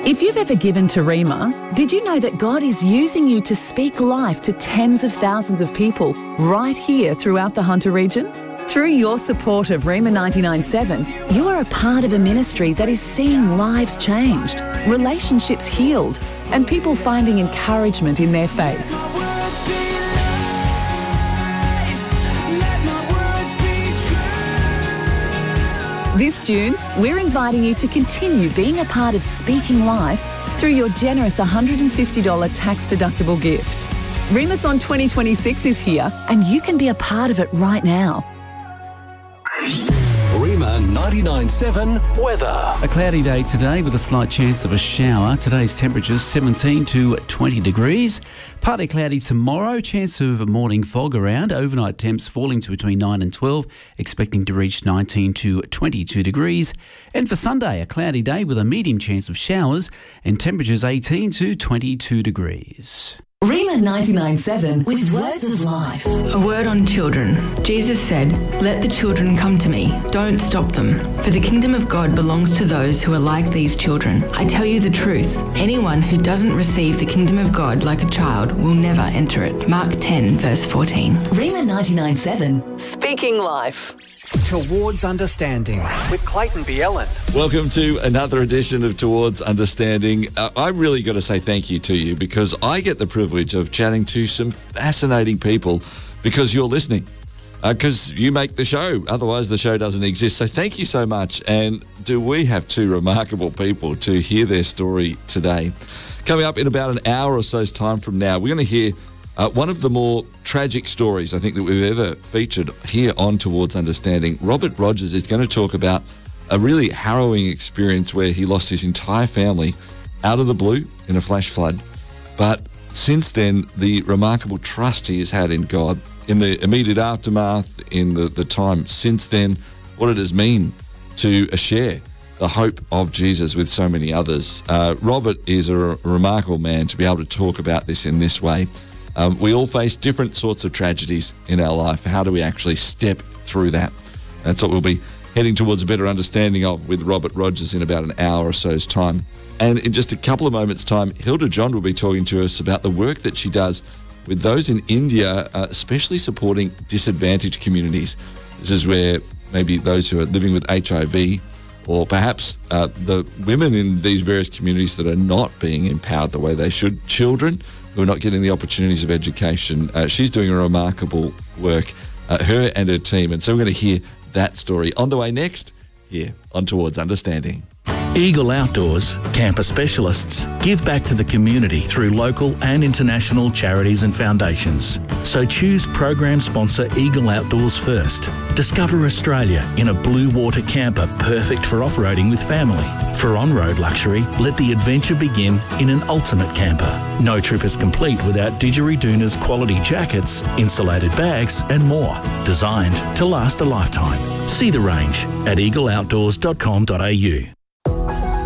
If you've ever given to Rima, did you know that God is using you to speak life to tens of thousands of people right here throughout the Hunter region? Through your support of Rima 99.7, you are a part of a ministry that is seeing lives changed, relationships healed, and people finding encouragement in their faith. This June, we're inviting you to continue being a part of Speaking Life through your generous $150 tax-deductible gift. Rimathon 2026 is here, and you can be a part of it right now. Rima 99.7 weather. A cloudy day today with a slight chance of a shower. Today's temperatures 17 to 20 degrees. Partly cloudy tomorrow, chance of a morning fog around. Overnight temps falling to between 9 and 12, expecting to reach 19 to 22 degrees. And for Sunday, a cloudy day with a medium chance of showers and temperatures 18 to 22 degrees. Rima 99.7 with words of life. A word on children. Jesus said, "Let the children come to me. Don't stop them. For the kingdom of God belongs to those who are like these children. I tell you the truth. Anyone who doesn't receive the kingdom of God like a child will never enter it." Mark 10, verse 14. Rima 99.7, Speaking Life. Towards Understanding with Clayton Bielen. Welcome to another edition of Towards Understanding. I really got to say thank you to you because I get the privilege of chatting to some fascinating people because you're listening, because you make the show. Otherwise, the show doesn't exist. So thank you so much. And do we have two remarkable people to hear their story today? Coming up in about an hour or so's time from now, we're going to hear one of the more tragic stories I think that we've ever featured here on Towards Understanding. Robert Rogers is going to talk about a really harrowing experience where he lost his entire family out of the blue in a flash flood. But since then, the remarkable trust he has had in God, in the immediate aftermath, in the time since then, what it has meant to share the hope of Jesus with so many others. Robert is a remarkable man to be able to talk about this in this way. We all face different sorts of tragedies in our life. How do we actually step through that? That's what we'll be heading towards a better understanding of with Robert Rogers in about an hour or so's time. And in just a couple of moments' time, Hilda John will be talking to us about the work that she does with those in India, especially supporting disadvantaged communities. This is where maybe those who are living with HIV, or perhaps the women in these various communities that are not being empowered the way they should, children who are not getting the opportunities of education. She's doing a remarkable work, her and her team. And so we're going to hear that story on the way next here on Towards Understanding. Eagle Outdoors, camper specialists, give back to the community through local and international charities and foundations. So choose program sponsor Eagle Outdoors first. Discover Australia in a blue water camper perfect for off-roading with family. For on-road luxury, let the adventure begin in an ultimate camper. No trip is complete without Didgeridoon's quality jackets, insulated bags and more, designed to last a lifetime. See the range at eagleoutdoors.com.au.